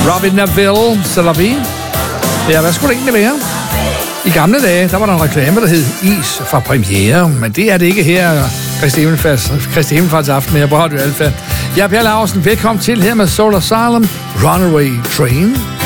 Robin Neville, Salavi. Ja, hvad skulle det egentlig være? I gamle dage, der var der en reklame, der hed Is fra Premiere, men det er det ikke her, Kristi Himmelfarts aften her på Radio Alfa. Jeg er Per Laursen, velkommen til her med Soul Asylum, Runaway Train.